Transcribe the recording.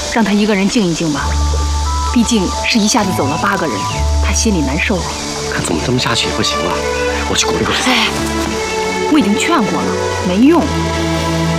让他一个人静一静吧。毕竟是一下子走了8个人，他心里难受啊。 可怎么这么下去也不行啊！我去鼓励鼓励他。 哎，我已经劝过了，没用。